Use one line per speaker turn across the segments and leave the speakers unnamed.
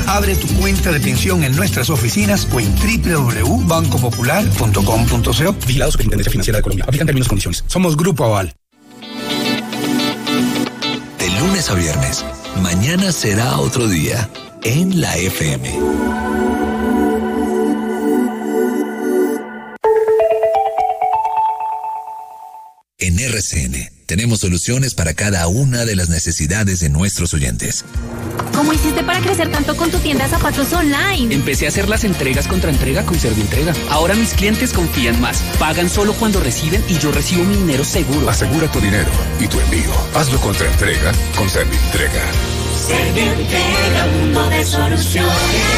Abre tu cuenta de pensión en nuestras oficinas o en www.bancopopular.com.co. Vigilado Superintendencia Financiera de Colombia. Aplican términos y condiciones. Somos Grupo Aval.
De lunes a viernes, mañana será otro día en la FM. En RCN tenemos soluciones para cada una de las necesidades de nuestros oyentes.
¿Cómo hiciste para crecer tanto con tu tienda de zapatos online?
Empecé a hacer las entregas contra entrega con Servientrega. Ahora mis clientes confían más. Pagan solo cuando reciben y yo recibo mi dinero seguro.
Asegura tu dinero y tu envío. Hazlo contra entrega con Servientrega.
Servientrega, mundo de soluciones.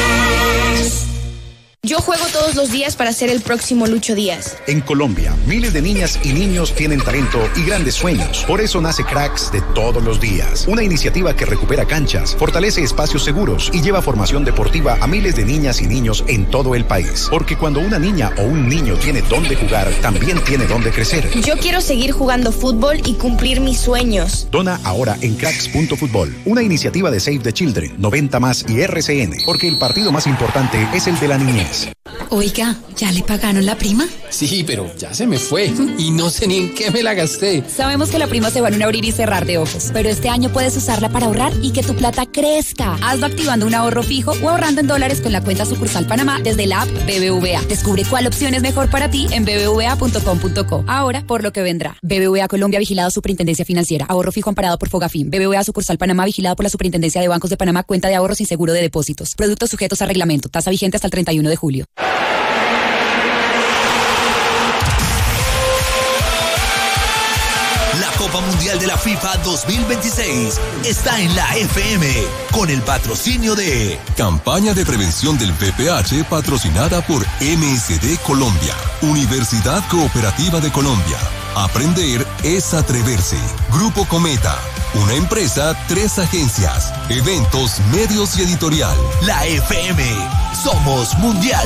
Yo juego todos los días para ser el próximo Lucho Díaz.
En Colombia, miles de niñas y niños tienen talento y grandes sueños. Por eso nace Cracks de todos los días. Una iniciativa que recupera canchas, fortalece espacios seguros y lleva formación deportiva a miles de niñas y niños en todo el país. Porque cuando una niña o un niño tiene dónde jugar, también tiene dónde crecer.
Yo quiero seguir jugando fútbol y cumplir mis sueños.
Dona ahora en cracks.futbol. Una iniciativa de Save the Children, 90 Más y RCN. Porque el partido más importante es el de la niñez.
Oiga, ¿ya le pagaron la prima?
Sí, pero ya se me fue y no sé ni en qué me la gasté.
Sabemos que la prima se va en un abrir y cerrar de ojos, pero este año puedes usarla para ahorrar y que tu plata crezca. Hazlo activando un ahorro fijo o ahorrando en dólares con la cuenta sucursal Panamá desde la app BBVA. Descubre cuál opción es mejor para ti en bbva.com.co. Ahora, por lo que vendrá. BBVA Colombia, vigilado Superintendencia Financiera. Ahorro fijo amparado por Fogafín. BBVA sucursal Panamá, vigilado por la Superintendencia de Bancos de Panamá. Cuenta de ahorros sin seguro de depósitos. Productos sujetos a reglamento. Tasa vigente hasta el 31 de julio.
La Copa Mundial de la FIFA 2026 está en la FM con el patrocinio de
Campaña de Prevención del VPH patrocinada por MSD Colombia, Universidad Cooperativa de Colombia. Aprender es atreverse. Grupo Cometa, una empresa, 3 agencias, eventos, medios y editorial.
La FM, somos mundial.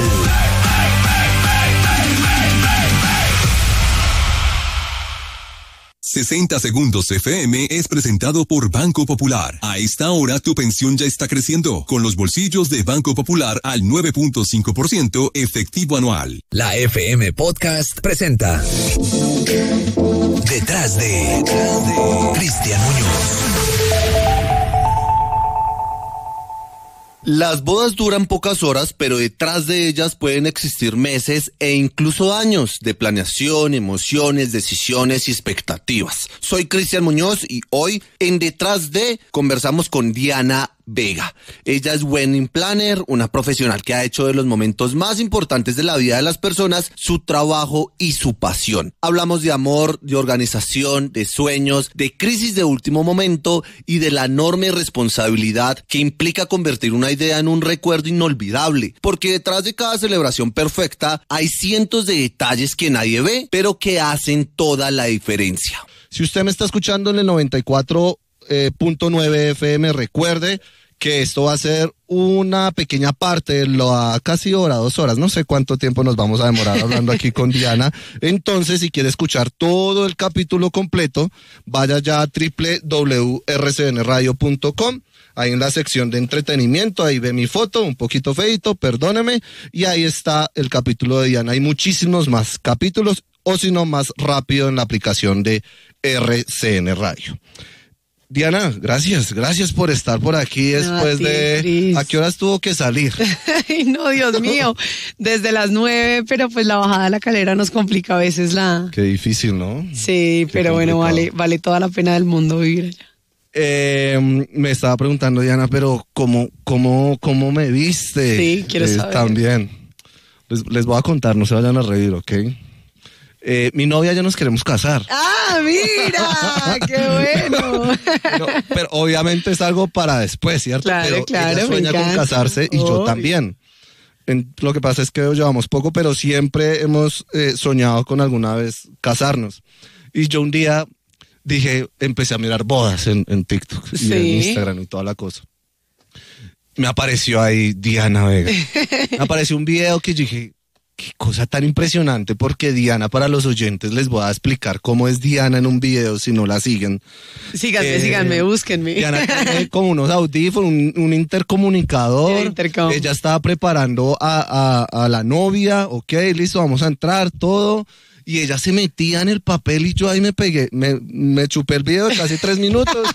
60 Segundos FM es presentado por Banco Popular. A esta hora tu pensión ya está creciendo, con los bolsillos de Banco Popular al 9.5% efectivo anual.
La FM Podcast presenta Detrás de Cristian Muñoz.
Las bodas duran pocas horas, pero detrás de ellas pueden existir meses e incluso años de planeación, emociones, decisiones y expectativas. Soy Cristian Muñoz y hoy en Detrás de conversamos con Diana Vega. Ella es wedding planner, una profesional que ha hecho de los momentos más importantes de la vida de las personas su trabajo y su pasión. Hablamos de amor, de organización, de sueños, de crisis de último momento y de la enorme responsabilidad que implica convertir una idea en un recuerdo inolvidable, porque detrás de cada celebración perfecta hay cientos de detalles que nadie ve, pero que hacen toda la diferencia. Si usted me está escuchando en el 94.9 FM, recuerde que esto va a ser una pequeña parte de la casi hora, 2 horas, no sé cuánto tiempo nos vamos a demorar hablando aquí con Diana. Entonces, si quiere escuchar todo el capítulo completo, vaya ya a www.rcnradio.com. Ahí en la sección de entretenimiento, ahí ve mi foto, un poquito feito, perdóneme, y ahí está el capítulo de Diana. Hay muchísimos más capítulos, o si no, más rápido en la aplicación de RCN Radio. Diana, gracias por estar por aquí después de... Cris. ¿A qué horas tuvo que salir?
Ay, no, Dios mío, desde las 9, pero pues la bajada a la calera nos complica a veces la...
Qué difícil, ¿no?
Sí, qué pero complicado. Bueno, vale toda la pena del mundo vivir allá.
Me estaba preguntando, Diana, pero ¿cómo me viste?
Sí, quiero saber.
También. Les voy a contar, no se vayan a reír, ¿ok? Mi novia y yo nos queremos casar.
¡Ah, mira! ¡Qué bueno!
No, pero obviamente es algo para después, ¿cierto?
Claro,
pero ella sueña con casarse y yo también. Lo que pasa es que llevamos poco, pero siempre hemos soñado con alguna vez casarnos. Y yo un día empecé a mirar bodas en TikTok y en Instagram y toda la cosa. Me apareció ahí Diana Vega. Me apareció un video que dije, qué cosa tan impresionante, porque Diana, para los oyentes, les voy a explicar cómo es Diana en un video, si no la siguen.
Síganme, búsquenme.
Diana tiene como unos audífonos, un intercomunicador. Ella estaba preparando a la novia, ok, listo, vamos a entrar, todo. Y ella se metía en el papel y yo ahí me pegué, me chupé el video de casi 3 minutos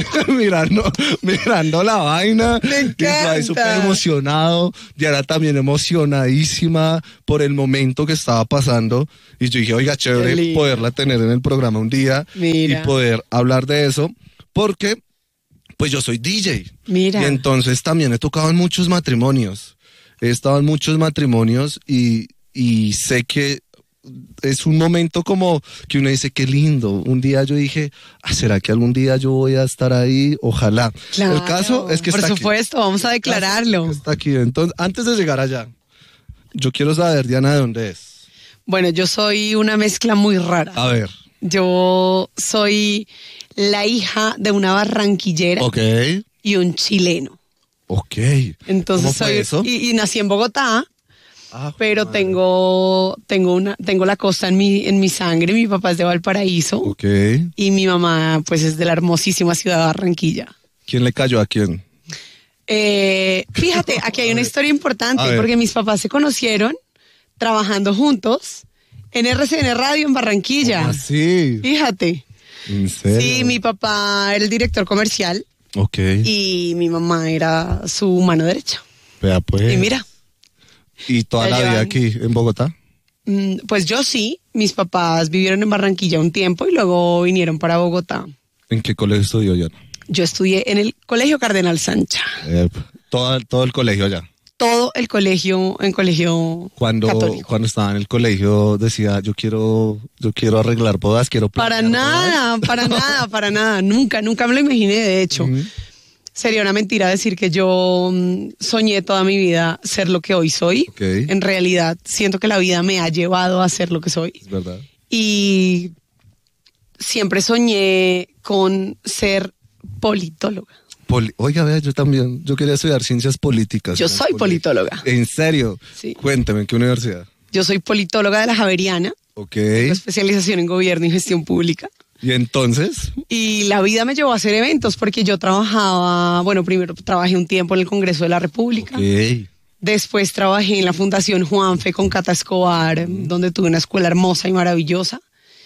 mirando la vaina.
Me encanta.
Y yo ahí súper emocionado. Diana también emocionadísima por el momento que estaba pasando. Y yo dije, oiga, chévere poderla tener en el programa un día.
Mira.
Y poder hablar de eso. Porque, pues yo soy DJ.
Mira.
Y entonces también he tocado en muchos matrimonios. He estado en muchos matrimonios y sé que es un momento como que uno dice, qué lindo. Un día yo dije, ¿será que algún día yo voy a estar ahí? Ojalá.
Claro,
el caso es que
por
está
supuesto,
aquí.
vamos a declararlo.
Está aquí. Entonces, antes de llegar allá, yo quiero saber, Diana, ¿de dónde es?
Bueno, yo soy una mezcla muy rara.
A ver.
Yo soy la hija de una barranquillera y un chileno.
Ok.
Entonces
¿Cómo fue eso?
Y nací en Bogotá. Pero tengo la costa en mi sangre. Mi papá es de Valparaíso. Y mi mamá pues es de la hermosísima ciudad de Barranquilla.
¿Quién le cayó a quién?
Fíjate, aquí hay una historia importante porque mis papás se conocieron trabajando juntos en RCN Radio en Barranquilla.
¿Cómo así?
Fíjate.
¿En serio?
Sí, mi papá era el director comercial. Y mi mamá era su mano derecha.
Vea pues.
Y mira.
¿Y toda la vida aquí en Bogotá?
Pues yo sí. Mis papás vivieron en Barranquilla un tiempo y luego vinieron para Bogotá.
¿En qué colegio estudió, Diana?
Yo estudié en el Colegio Cardenal Sancha.
Todo el colegio allá.
Todo el colegio, católico.
Cuando estaba en el colegio decía, yo quiero arreglar bodas, quiero
planear bodas. Para nada. Nunca me lo imaginé, de hecho. Sería una mentira decir que yo soñé toda mi vida ser lo que hoy soy. En realidad, siento que la vida me ha llevado a ser lo que soy.
Es verdad.
Y siempre soñé con ser politóloga.
Oiga, vea, yo también. Yo quería estudiar ciencias políticas.
Yo soy politóloga.
¿En serio?
Sí.
Cuéntame, ¿en qué universidad?
Yo soy politóloga de la Javeriana. Tengo especialización en gobierno y gestión pública.
¿Y entonces?
Y la vida me llevó a hacer eventos porque yo trabajaba, primero trabajé un tiempo en el Congreso de la República. Después trabajé en la Fundación Juanfe con Cata Escobar, donde tuve una escuela hermosa y maravillosa.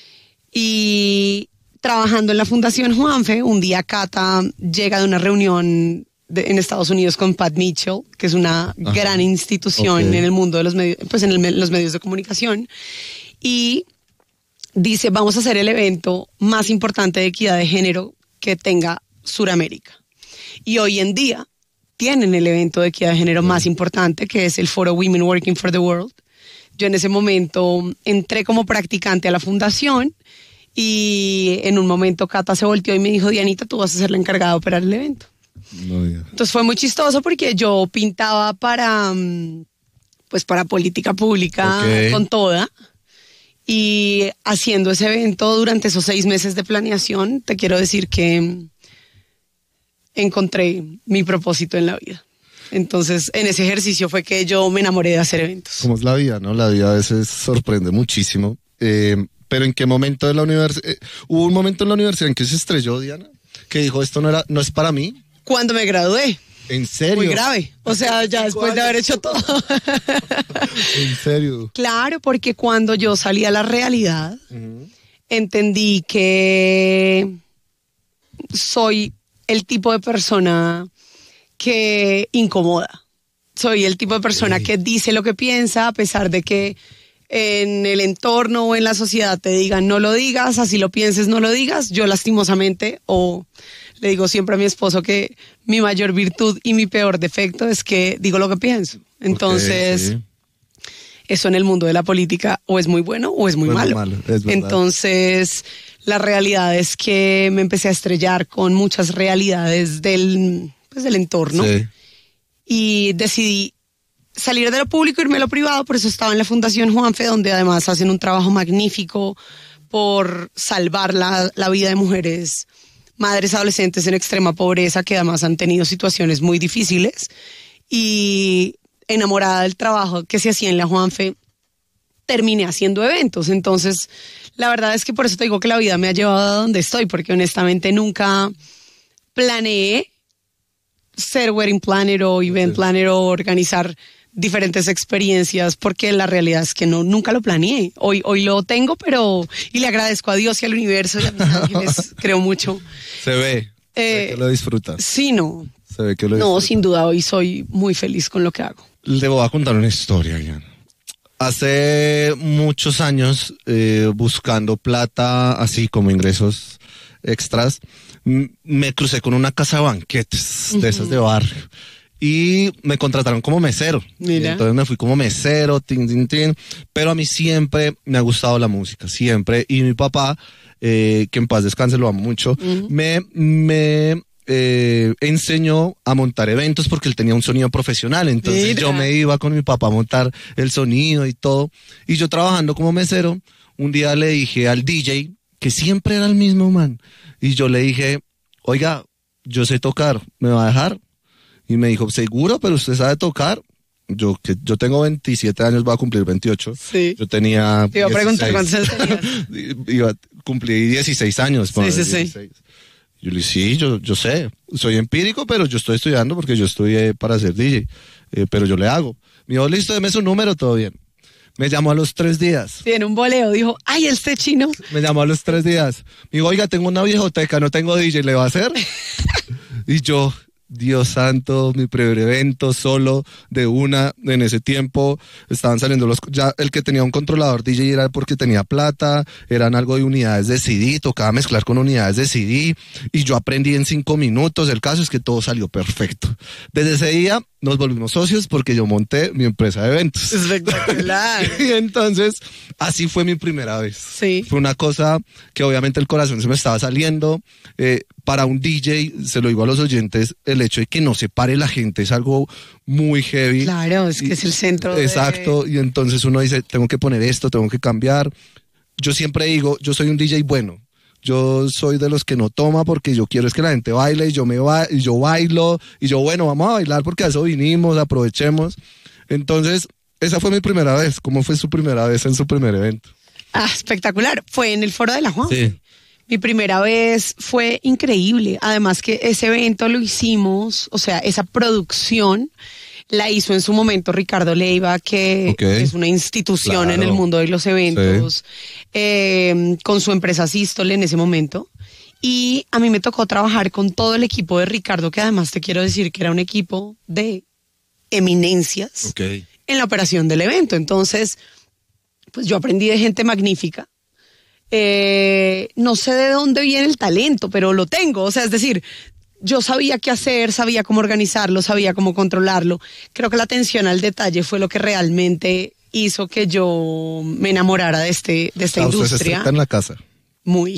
Y trabajando en la Fundación Juanfe, un día Cata llega de una reunión en Estados Unidos con Pat Mitchell, que es una gran institución en el mundo de los medios, pues en los medios de comunicación. Y dice, vamos a hacer el evento más importante de equidad de género que tenga Suramérica. Y hoy en día tienen el evento de equidad de género más importante, que es el Foro Women Working for the World. Yo en ese momento entré como practicante a la fundación y en un momento Cata se volteó y me dijo, Dianita, tú vas a ser la encargada de operar el evento. Entonces fue muy chistoso porque yo pintaba para política pública con toda. Y haciendo ese evento durante esos 6 meses de planeación, te quiero decir que encontré mi propósito en la vida. Entonces, en ese ejercicio fue que yo me enamoré de hacer eventos.
¿Cómo es la vida, no? La vida a veces sorprende muchísimo. Pero ¿en qué momento de la universidad? ¿Hubo un momento en la universidad en que se estrelló, Diana? Que dijo, esto no es para mí.
Cuando me gradué.
¿En serio?
Muy grave. O sea, ya después de haber hecho todo.
¿En serio?
Claro, porque cuando yo salí a la realidad, entendí que soy el tipo de persona que incomoda. Soy el tipo de persona que dice lo que piensa, a pesar de que en el entorno o en la sociedad te digan no lo digas, así lo pienses, no lo digas. Yo lastimosamente, le digo siempre a mi esposo que mi mayor virtud y mi peor defecto es que digo lo que pienso. Entonces, eso en el mundo de la política o es muy bueno o es muy malo. Entonces, la realidad es que me empecé a estrellar con muchas realidades del entorno y decidí salir de lo público e irme a lo privado. Por eso estaba en la Fundación Juanfe, donde además hacen un trabajo magnífico por salvar la vida de mujeres, madres adolescentes en extrema pobreza, que además han tenido situaciones muy difíciles. Y enamorada del trabajo que se hacía en la Juanfe, terminé haciendo eventos. Entonces, la verdad es que por eso te digo que la vida me ha llevado a donde estoy, porque honestamente nunca planeé ser wedding planner o event planner o organizar diferentes experiencias, porque la realidad es que nunca lo planeé. Hoy lo tengo, y le agradezco a Dios y al universo y a mis ángeles, creo mucho.
Se ve que lo disfrutas.
Sí, no.
Se ve que lo disfrutas.
No, sin duda, hoy soy muy feliz con lo que hago.
Le voy a contar una historia, Diana. Hace muchos años, buscando plata, así como ingresos extras, me crucé con una casa de banquetes, de esas de barrio. Y me contrataron como mesero. Mira. Entonces me fui como mesero, pero a mí siempre me ha gustado la música, siempre. Y mi papá, que en paz descanse, lo amo mucho, me enseñó a montar eventos porque él tenía un sonido profesional. Entonces yo me iba con mi papá a montar el sonido y todo. Y yo trabajando como mesero, un día le dije al DJ, que siempre era el mismo man, y yo le dije, oiga, yo sé tocar, ¿me va a dejar? Y me dijo, ¿seguro? ¿Pero usted sabe tocar? Yo tengo 27 años, voy a cumplir 28. Sí. Yo tenía... Te iba a preguntar cuántos años tenías. Cumplí 16 años. Sí. Yo le dije, sí, yo sé. Soy empírico, pero yo estoy estudiando porque yo estudié para ser DJ. Pero yo le hago. Me dijo, listo, deme su número, todo bien. Me llamó a los 3 días.
Tiene un boleo, dijo, ay, este chino.
Me llamó a los 3 días. Me dijo, oiga, tengo una viejoteca, no tengo DJ, ¿le va a hacer? Y yo... Dios santo, mi primer evento solo de una. En ese tiempo estaban saliendo ya el que tenía un controlador DJ era porque tenía plata, eran algo de unidades de CD, tocaba mezclar con unidades de CD y yo aprendí en 5 minutos. El caso es que todo salió perfecto. Desde ese día nos volvimos socios porque yo monté mi empresa de eventos.
Espectacular.
Y entonces así fue mi primera vez.
Sí.
Fue una cosa que obviamente el corazón se me estaba saliendo. Para un DJ, se lo digo a los oyentes, el hecho de que no se pare la gente es algo muy heavy.
Claro, es que es el centro.
Exacto, y entonces uno dice, tengo que poner esto, tengo que cambiar. Yo siempre digo, yo soy un DJ bueno. Yo soy de los que no toma porque yo quiero es que la gente baile y yo bailo y yo, bueno, vamos a bailar porque a eso vinimos, aprovechemos. Entonces, esa fue mi primera vez. ¿Cómo fue su primera vez en su primer evento?
Ah, espectacular. Fue en el Foro de la Juan.
Sí.
Mi primera vez fue increíble. Además que ese evento lo hicimos, o sea, esa producción la hizo en su momento Ricardo Leiva, que es una institución en el mundo de los eventos, con su empresa Sístole en ese momento. Y a mí me tocó trabajar con todo el equipo de Ricardo, que además te quiero decir que era un equipo de eminencias en la operación del evento. Entonces, pues yo aprendí de gente magnífica. No sé de dónde viene el talento, pero lo tengo. O sea, es decir, yo sabía qué hacer, sabía cómo organizarlo, sabía cómo controlarlo. Creo que la atención al detalle fue lo que realmente hizo que yo me enamorara de esta industria.
¿Usted se estricta en la casa?
Muy.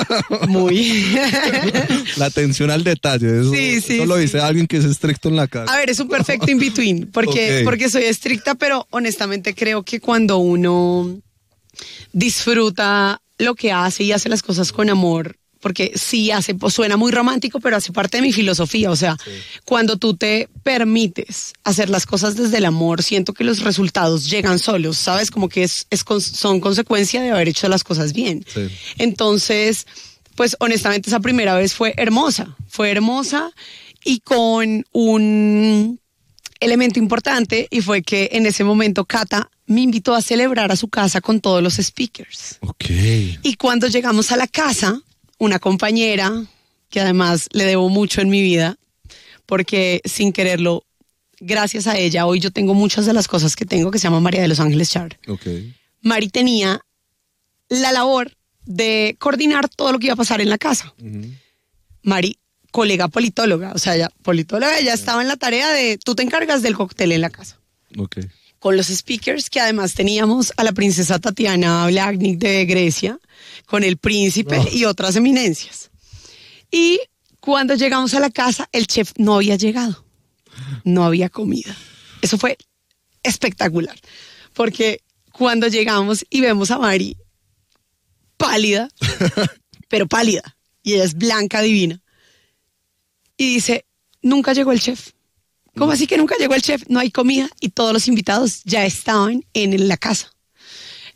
La atención al detalle, eso lo dice alguien que es estricto en la casa.
A ver, es un perfecto in-between, porque soy estricta, pero honestamente creo que cuando uno disfruta lo que hace y hace las cosas con amor, porque sí suena muy romántico, pero hace parte de mi filosofía. O sea, cuando tú te permites hacer las cosas desde el amor, siento que los resultados llegan solos, ¿sabes? Como que son consecuencia de haber hecho las cosas bien. Sí. Entonces, pues honestamente esa primera vez fue hermosa y con un elemento importante, y fue que en ese momento Cata me invitó a celebrar a su casa con todos los speakers. Y cuando llegamos a la casa, una compañera, que además le debo mucho en mi vida, porque sin quererlo, gracias a ella, hoy yo tengo muchas de las cosas que tengo, que se llama María de los Ángeles Char. Mari tenía la labor de coordinar todo lo que iba a pasar en la casa. Mari, colega politóloga, o sea, ella estaba en la tarea de, tú te encargas del cóctel en la casa. Con los speakers, que además teníamos a la princesa Tatiana Blagnik de Grecia, con el príncipe y otras eminencias. Y cuando llegamos a la casa, el chef no había llegado. No había comida. Eso fue espectacular. Porque cuando llegamos y vemos a Mari pálida, pero pálida, y ella es blanca, divina, y dice, nunca llegó el chef. ¿Cómo así que nunca llegó el chef? No hay comida, y todos los invitados ya estaban en la casa.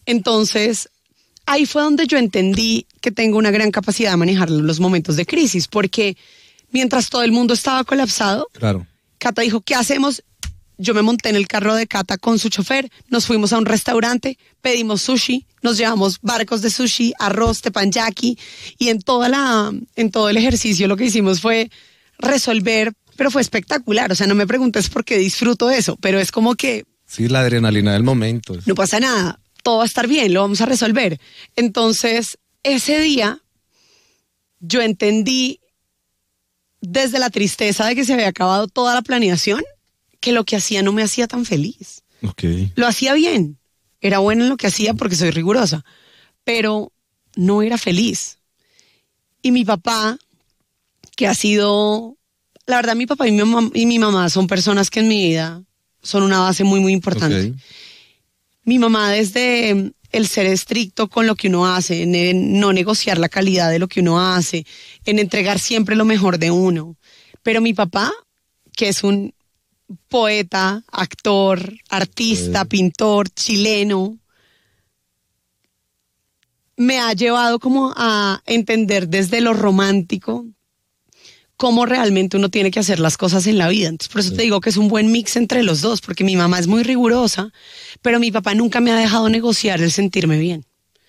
Entonces, ahí fue donde yo entendí que tengo una gran capacidad de manejar los momentos de crisis, porque mientras todo el mundo estaba colapsado,
claro,
Cata dijo, ¿qué hacemos? Yo me monté en el carro de Cata con su chofer, nos fuimos a un restaurante, pedimos sushi, nos llevamos barcos de sushi, arroz, teppanyaki, y en todo el ejercicio lo que hicimos fue resolver, pero fue espectacular. O sea, no me preguntes por qué disfruto eso, pero es como que...
Sí, la adrenalina del momento.
No pasa nada, todo va a estar bien, lo vamos a resolver. Entonces, ese día, yo entendí desde la tristeza de que se había acabado toda la planeación, que lo que hacía no me hacía tan feliz.
Okay.
Lo hacía bien, era bueno en lo que hacía porque soy rigurosa, pero no era feliz. Y mi papá, que ha sido... La verdad, mi papá y mi mamá son personas que en mi vida son una base muy, muy importante.
Okay.
Mi mamá, desde el ser estricto con lo que uno hace, en no negociar la calidad de lo que uno hace, en entregar siempre lo mejor de uno. Pero mi papá, que es un poeta, actor, artista, pintor, chileno, me ha llevado como a entender desde lo romántico cómo realmente uno tiene que hacer las cosas en la vida. Entonces, por eso te digo que es un buen mix entre los dos, porque mi mamá es muy rigurosa, pero mi papá nunca me ha dejado negociar el sentirme bien.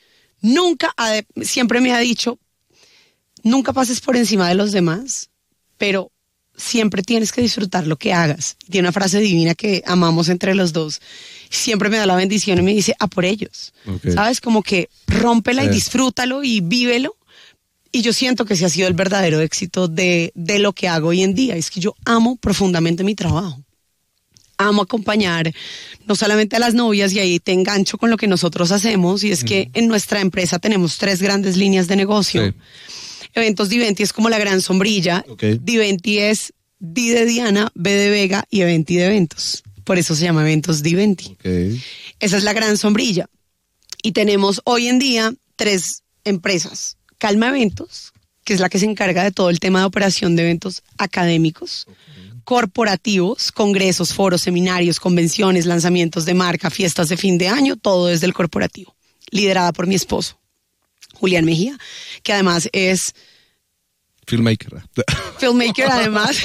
Siempre me ha dicho, nunca pases por encima de los demás, pero siempre tienes que disfrutar lo que hagas. Tiene una frase divina que amamos entre los dos. Siempre me da la bendición y me dice, a por ellos. Okay. ¿Sabes? Como que rómpela y disfrútalo y vívelo. Y yo siento que ese ha sido el verdadero éxito de lo que hago hoy en día. Es que yo amo profundamente mi trabajo. Amo acompañar no solamente a las novias, y ahí te engancho con lo que nosotros hacemos, y es que en nuestra empresa tenemos 3 grandes líneas de negocio. Sí. Eventos Diventi es como la gran sombrilla. Okay. Diventi es D de Diana, B de Vega y Eventi de eventos. Por eso se llama Eventos Diventi. Okay. Esa es la gran sombrilla. Y tenemos hoy en día 3 empresas. Calma Eventos, que es la que se encarga de todo el tema de operación de eventos académicos, corporativos, congresos, foros, seminarios, convenciones, lanzamientos de marca, fiestas de fin de año, todo desde el corporativo. Liderada por mi esposo, Julián Mejía, que además es...
Filmmaker
además.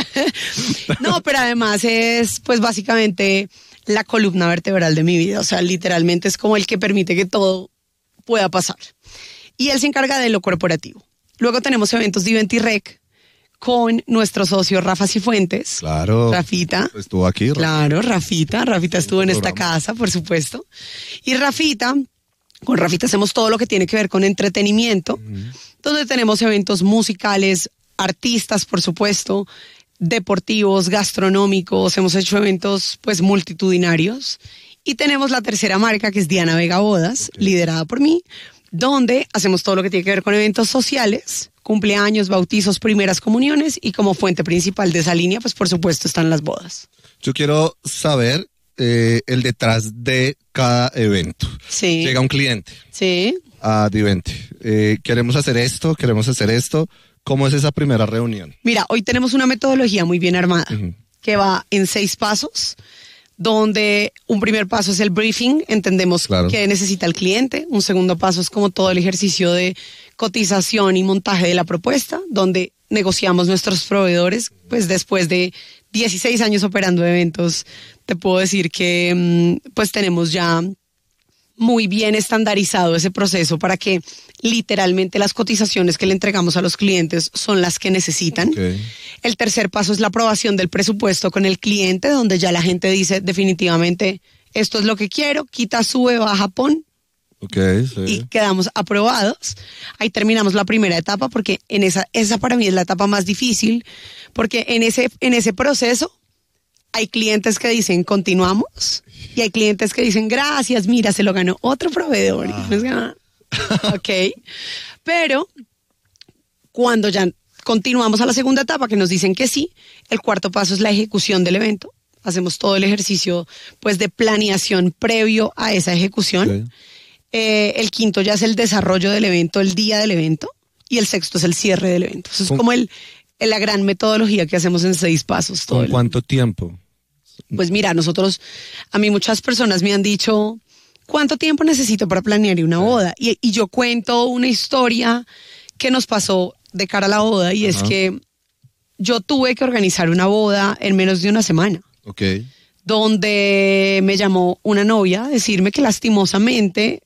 No, pero además es, pues básicamente, la columna vertebral de mi vida. O sea, literalmente es como el que permite que todo pueda pasar. Y él se encarga de lo corporativo. Luego tenemos Eventos Diventi Rec con nuestro socio Rafa Cifuentes.
Claro.
Rafita.
Estuvo aquí.
Claro, Rafita estuvo en esta casa, por supuesto. Y con Rafita hacemos todo lo que tiene que ver con entretenimiento, donde tenemos eventos musicales, artistas, por supuesto, deportivos, gastronómicos, hemos hecho eventos pues multitudinarios. Y tenemos la tercera marca, que es Diana Vega Bodas, liderada por mí, donde hacemos todo lo que tiene que ver con eventos sociales, cumpleaños, bautizos, primeras comuniones, y como fuente principal de esa línea, pues por supuesto están las bodas.
Yo quiero saber el detrás de cada evento.
Sí.
Llega un cliente.
Sí.
A Diventi. Queremos hacer esto. ¿Cómo es esa primera reunión?
Mira, hoy tenemos una metodología muy bien armada, que va en 6 pasos, donde un primer paso es el briefing, entendemos qué necesita el cliente. Un segundo paso es como todo el ejercicio de cotización y montaje de la propuesta, donde negociamos nuestros proveedores. Pues después de 16 años operando eventos, te puedo decir que pues tenemos ya muy bien estandarizado ese proceso para que literalmente las cotizaciones que le entregamos a los clientes son las que necesitan. Okay. El tercer paso es la aprobación del presupuesto con el cliente, donde ya la gente dice definitivamente esto es lo que quiero, quita, sube, baja, pon.
Okay, sí.
Y quedamos aprobados. Ahí terminamos la primera etapa, porque esa para mí es la etapa más difícil, porque en ese proceso hay clientes que dicen continuamos y hay clientes que dicen gracias, mira, se lo ganó otro proveedor. Ok, pero cuando ya continuamos a la segunda etapa, que nos dicen que sí, el cuarto paso es la ejecución del evento. Hacemos todo el ejercicio pues de planeación previo a esa ejecución. Okay. El quinto ya es el desarrollo del evento, el día del evento, y el sexto es el cierre del evento. Eso es como la gran metodología que hacemos en 6 pasos.
¿Con cuánto tiempo?
Pues mira, a mí muchas personas me han dicho ¿cuánto tiempo necesito para planear una boda? Y yo cuento una historia que nos pasó de cara a la boda, y es que yo tuve que organizar una boda en menos de una semana. Donde me llamó una novia a decirme que lastimosamente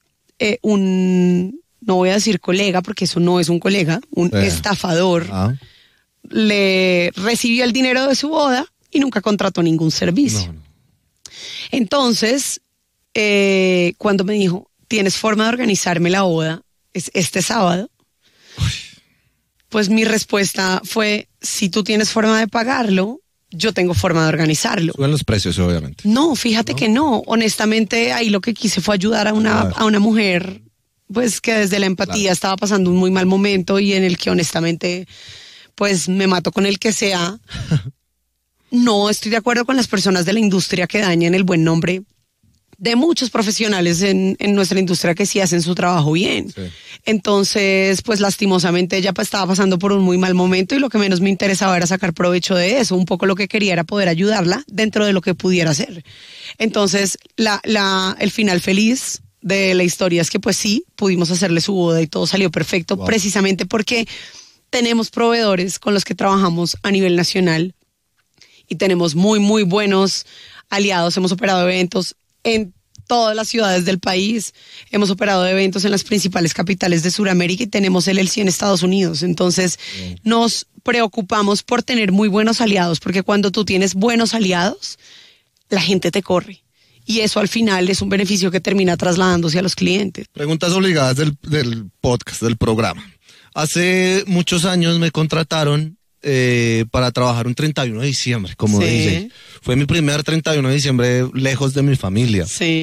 no voy a decir colega, porque eso no es un colega, un estafador, le recibió el dinero de su boda y nunca contrató ningún servicio. No. Entonces, cuando me dijo, ¿tienes forma de organizarme la boda este sábado? Pues mi respuesta fue, si tú tienes forma de pagarlo, yo tengo forma de organizarlo.
Suben los precios, obviamente.
No, fíjate que no. Honestamente, ahí lo que quise fue ayudar a una mujer, pues que desde la empatía estaba pasando un muy mal momento y en el que honestamente, pues me mato con el que sea. No estoy de acuerdo con las personas de la industria que dañan el buen nombre de muchos profesionales en nuestra industria que sí hacen su trabajo bien. Sí. Entonces, pues lastimosamente ella estaba pasando por un muy mal momento y lo que menos me interesaba era sacar provecho de eso. Un poco lo que quería era poder ayudarla dentro de lo que pudiera hacer. Entonces, el final feliz de la historia es que pues sí, pudimos hacerle su boda y todo salió perfecto, precisamente porque tenemos proveedores con los que trabajamos a nivel nacional y tenemos muy, muy buenos aliados. Hemos operado eventos en todas las ciudades del país, hemos operado eventos en las principales capitales de Sudamérica y tenemos el LC en Estados Unidos. Entonces nos preocupamos por tener muy buenos aliados, porque cuando tú tienes buenos aliados, la gente te corre. Y eso al final es un beneficio que termina trasladándose a los clientes.
Preguntas obligadas del podcast, del programa. Hace muchos años me contrataron para trabajar un 31 de diciembre como DJ. Fue mi primer 31 de diciembre lejos de mi familia.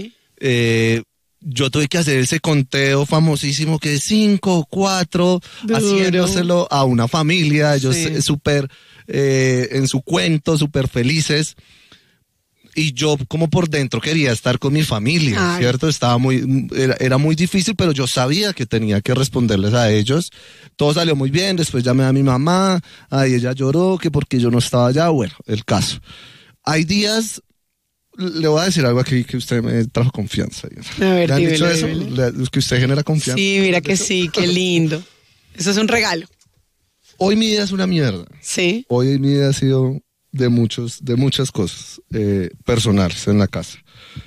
Yo tuve que hacer ese conteo famosísimo que es 5, 4, haciéndoselo a una familia, ellos súper en su cuento, súper felices. Y yo como por dentro quería estar con mi familia, ¿cierto? Era muy difícil, pero yo sabía que tenía que responderles a ellos. Todo salió muy bien, después llamé a mi mamá, ella lloró, que porque yo no estaba allá, bueno, el caso. Hay días, le voy a decir algo aquí que usted me trajo confianza.
A ver,
¿Le han dicho eso? ¿Que usted genera confianza?
Sí, mira que sí, qué lindo. Eso es un regalo.
Hoy mi vida es una mierda.
Sí.
Hoy mi vida ha sido de muchas cosas personales en la casa.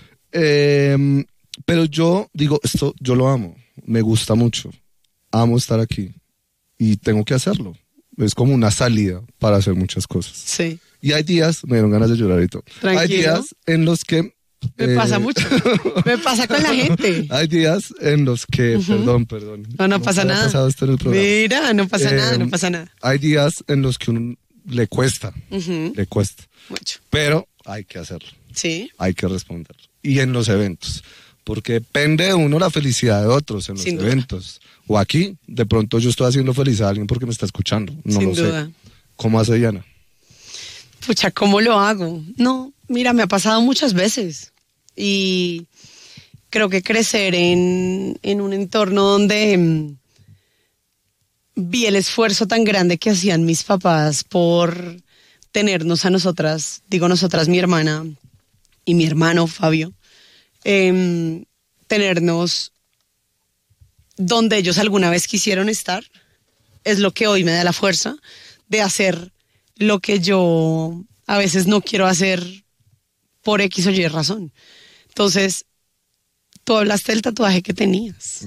Pero yo digo, esto yo lo amo, me gusta mucho, amo estar aquí y tengo que hacerlo. Es como una salida para hacer muchas cosas.
Sí.
Y hay días, me dieron ganas de llorar y todo.
Tranquilo.
Hay días en los que...
Me pasa mucho, me pasa con la gente.
Hay días en los que, perdón.
No pasa nada.
Pasado esto en el programa.
Mira, no pasa nada.
Hay días en los que uno le cuesta
mucho.
Pero hay que hacerlo.
Sí.
Hay que responder. Y en los eventos, porque depende de uno la felicidad de otros en los eventos. O aquí, de pronto yo estoy haciendo feliz a alguien porque me está escuchando. No lo sé. ¿Cómo hace Diana?
Pucha, ¿cómo lo hago? No, mira, me ha pasado muchas veces. Y creo que crecer en un entorno donde vi el esfuerzo tan grande que hacían mis papás por tenernos a nosotras, mi hermana y mi hermano Fabio, tenernos donde ellos alguna vez quisieron estar, es lo que hoy me da la fuerza de hacer lo que yo a veces no quiero hacer por X o Y razón. Entonces, tú hablaste del tatuaje que tenías.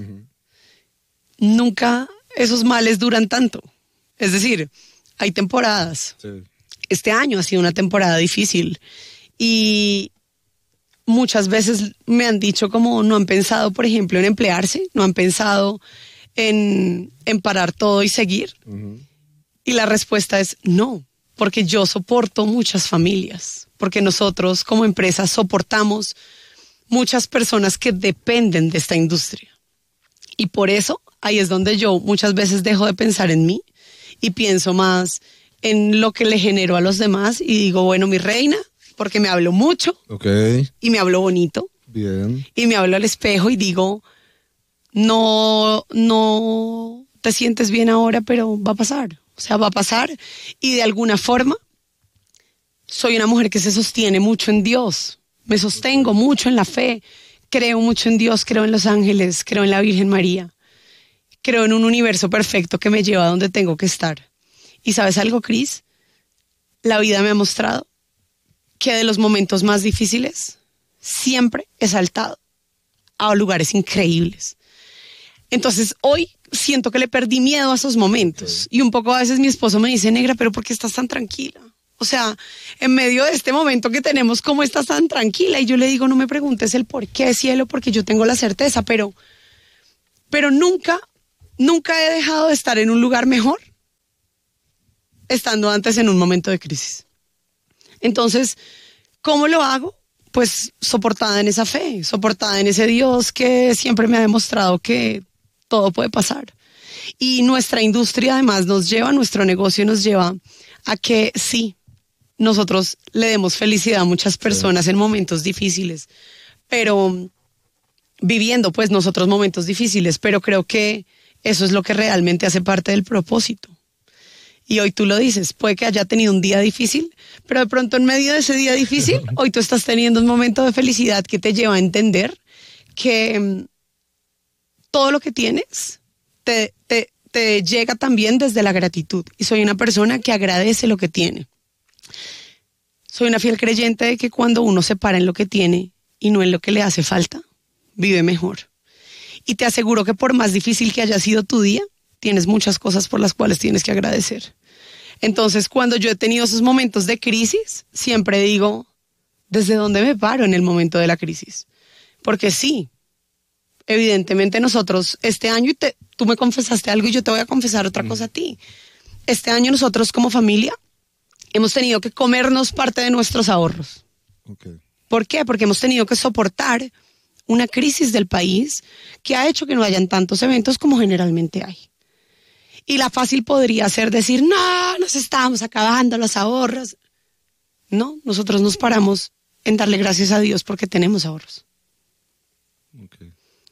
Nunca esos males duran tanto. Es decir, hay temporadas. Sí. Este año ha sido una temporada difícil y muchas veces me han dicho como no han pensado, por ejemplo, en emplearse, no han pensado en parar todo y seguir. Y la respuesta es no, porque yo soporto muchas familias, porque nosotros como empresa soportamos muchas personas que dependen de esta industria. Y por eso ahí es donde yo muchas veces dejo de pensar en mí y pienso más en lo que le genero a los demás y digo, bueno, mi reina, porque me hablo mucho y me hablo bonito.
Bien.
Y me hablo al espejo y digo, no te sientes bien ahora, pero va a pasar. O sea, va a pasar y de alguna forma soy una mujer que se sostiene mucho en Dios. Me sostengo mucho en la fe creo mucho en Dios, creo en los ángeles, creo en la Virgen María. Creo en un universo perfecto que me lleva a donde tengo que estar. ¿Y sabes algo, Cris? La vida me ha mostrado que de los momentos más difíciles siempre he saltado a lugares increíbles. Entonces hoy siento que le perdí miedo a esos momentos. Y un poco a veces mi esposo me dice, negra, ¿pero por qué estás tan tranquila? O sea, en medio de este momento que tenemos, ¿cómo estás tan tranquila? Y yo le digo, no me preguntes el por qué, cielo, porque yo tengo la certeza, pero nunca he dejado de estar en un lugar mejor estando antes en un momento de crisis. Entonces, ¿cómo lo hago? Pues soportada en esa fe, soportada en ese Dios que siempre me ha demostrado que todo puede pasar. Y nuestra industria además nuestro negocio nos lleva a que sí, nosotros le demos felicidad a muchas personas en momentos difíciles, pero viviendo pues nosotros momentos difíciles, pero creo que eso es lo que realmente hace parte del propósito. Y hoy tú lo dices, puede que haya tenido un día difícil, pero de pronto en medio de ese día difícil, hoy tú estás teniendo un momento de felicidad que te lleva a entender que todo lo que tienes te llega también desde la gratitud. Y soy una persona que agradece lo que tiene. Soy una fiel creyente de que cuando uno se para en lo que tiene y no en lo que le hace falta, vive mejor. Y te aseguro que por más difícil que haya sido tu día, tienes muchas cosas por las cuales tienes que agradecer. Entonces, cuando yo he tenido esos momentos de crisis, siempre digo, ¿desde dónde me paro en el momento de la crisis? Porque sí, evidentemente nosotros este año, y tú me confesaste algo y yo te voy a confesar otra cosa a ti. Este año nosotros como familia hemos tenido que comernos parte de nuestros ahorros. Okay. ¿Por qué? Porque hemos tenido que soportar una crisis del país que ha hecho que no hayan tantos eventos como generalmente hay. Y la fácil podría ser decir, no, nos estamos acabando los ahorros. No, nosotros nos paramos en darle gracias a Dios porque tenemos ahorros. Okay.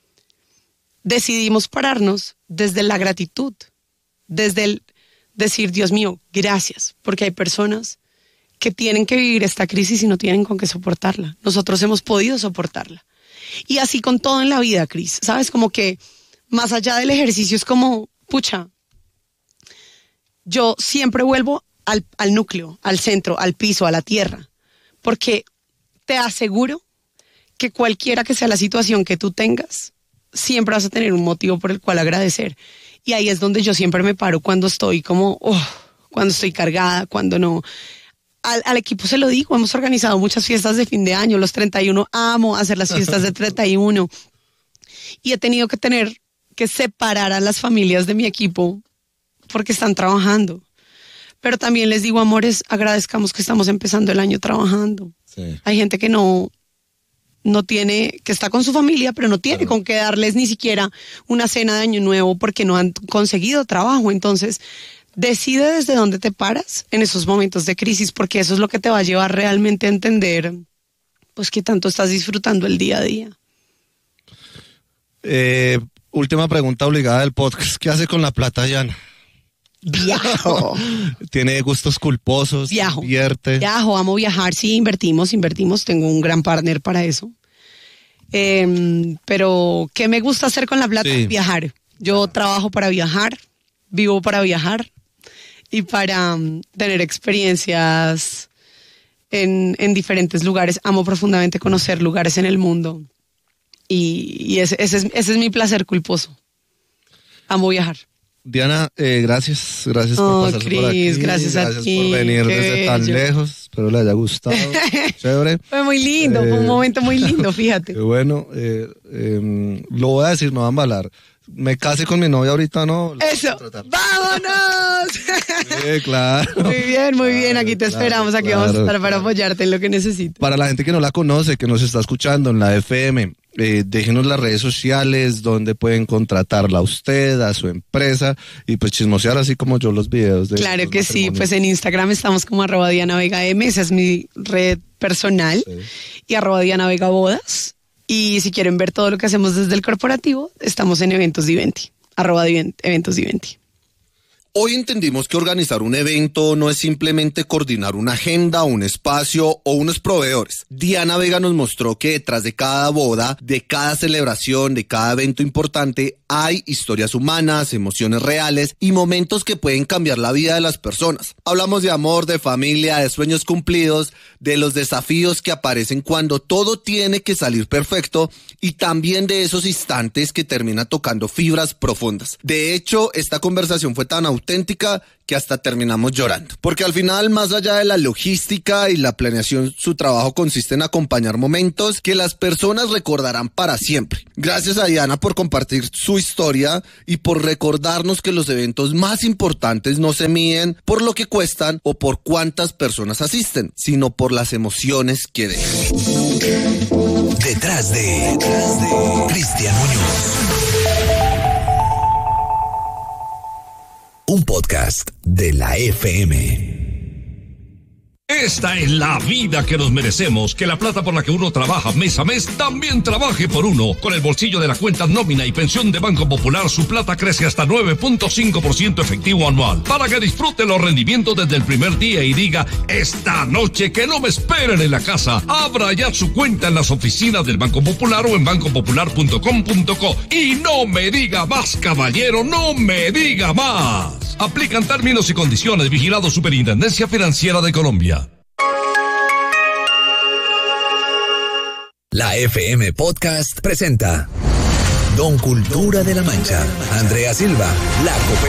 Decidimos pararnos desde la gratitud, desde el decir, Dios mío, gracias, porque hay personas que tienen que vivir esta crisis y no tienen con qué soportarla. Nosotros hemos podido soportarla. Y así con todo en la vida, Cris, ¿sabes? Como que más allá del ejercicio es como, pucha, yo siempre vuelvo al núcleo, al centro, al piso, a la tierra, porque te aseguro que cualquiera que sea la situación que tú tengas, siempre vas a tener un motivo por el cual agradecer. Y ahí es donde yo siempre me paro cuando estoy como, cuando estoy cargada, cuando no. Al equipo se lo digo, hemos organizado muchas fiestas de fin de año, los 31, amo hacer las fiestas de 31. Y he tenido que separar a las familias de mi equipo porque están trabajando. Pero también les digo, amores, agradezcamos que estamos empezando el año trabajando. Sí. Hay gente que no tiene, que está con su familia, pero no tiene con qué darles ni siquiera una cena de Año Nuevo porque no han conseguido trabajo. Entonces, decide desde dónde te paras en esos momentos de crisis, porque eso es lo que te va a llevar realmente a entender, pues, qué tanto estás disfrutando el día a día.
Última pregunta obligada del podcast. ¿Qué hace con la plata, Diana?
Viajo.
¿Tiene gustos culposos?
Viajo.
¿Invierte?
Viajo, amo viajar, sí, invertimos. Tengo un gran partner para eso. Pero, ¿qué me gusta hacer con la plata? Sí. Viajar. Yo trabajo para viajar, vivo para viajar y para tener experiencias en diferentes lugares. Amo profundamente conocer lugares en el mundo y ese es mi placer culposo. Amo viajar.
Diana, gracias por pasar por aquí.
Gracias a ti.
Por venir desde tan lejos. Espero le haya gustado. Chévere.
Fue muy lindo, fue un momento muy lindo, fíjate.
Bueno, lo voy a decir, no va a embalar. Me case con mi novia ahorita, ¿no?
Eso, ¡vámonos!
Sí, claro.
Muy bien, aquí te esperamos, aquí vamos a estar para apoyarte en lo que necesites.
Para la gente que no la conoce, que nos está escuchando en la FM, déjenos las redes sociales donde pueden contratarla a usted, a su empresa y pues chismosear así como yo los videos de
Claro que sí, pues en Instagram estamos como @DianaVegaM, esa es mi red personal, sí. Y @DianaVegaBodas. Y si quieren ver todo lo que hacemos desde el corporativo, estamos en Eventos Diventi, @Eventos Diventi.
Hoy entendimos que organizar un evento no es simplemente coordinar una agenda, un espacio o unos proveedores. Diana Vega nos mostró que detrás de cada boda, de cada celebración, de cada evento importante, hay historias humanas, emociones reales y momentos que pueden cambiar la vida de las personas. Hablamos de amor, de familia, de sueños cumplidos, de los desafíos que aparecen cuando todo tiene que salir perfecto y también de esos instantes que terminan tocando fibras profundas. De hecho, esta conversación fue tan auténtica que hasta terminamos llorando. Porque al final, más allá de la logística y la planeación, su trabajo consiste en acompañar momentos que las personas recordarán para siempre. Gracias a Diana por compartir su historia y por recordarnos que los eventos más importantes no se miden por lo que cuestan o por cuántas personas asisten, sino por las emociones que dejan.
Detrás de Cristian Muñoz. Un podcast de la FM.
Esta es la vida que nos merecemos, que la plata por la que uno trabaja mes a mes también trabaje por uno. Con el bolsillo de la cuenta nómina y pensión de Banco Popular, su plata crece hasta 9.5% efectivo anual. Para que disfrute los rendimientos desde el primer día y diga, esta noche que no me esperen en la casa. Abra ya su cuenta en las oficinas del Banco Popular o en bancopopular.com.co. Y no me diga más, caballero, no me diga más. Aplican términos y condiciones. Vigilado Superintendencia Financiera de Colombia.
La FM Podcast presenta Don Cultura de la Mancha, Andrea Silva, La Copera.